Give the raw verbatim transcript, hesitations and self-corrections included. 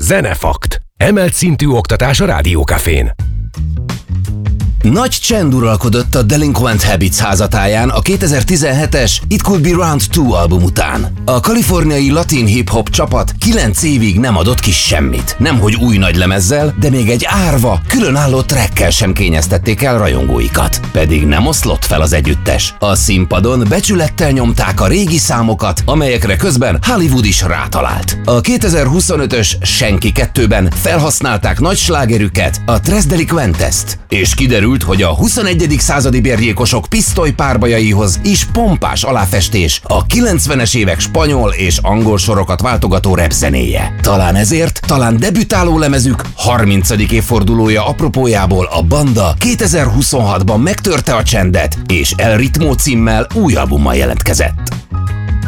Zenefakt. Emelt szintű oktatás a Rádiókafén. Nagy csend uralkodott a Delinquent Habits házatáján a kétezer-tizenhetes It Could Be Round Two album után. A kaliforniai latin hip-hop csapat kilenc évig nem adott ki semmit. Nemhogy új nagy lemezzel, de még egy árva, különálló trackkel sem kényeztették el rajongóikat. Pedig nem oszlott fel az együttes. A színpadon becsülettel nyomták a régi számokat, amelyekre közben Hollywood is rátalált. A kétezer-huszonötös Senki kettőben felhasználták nagy slágerüket, a Tres Delinquentes-t, és kiderült, hogy a huszonegyedik századi bérgyilkosok pisztolypárbajaihoz is pompás aláfestés a kilencvenes évek spanyol és angol sorokat váltogató rap zenéje. Talán ezért, talán debütáló lemezük harmincadik évfordulója apropójából a banda kétezer-huszonhatban megtörte a csendet, és El Ritmo címmel új albummal jelentkezett.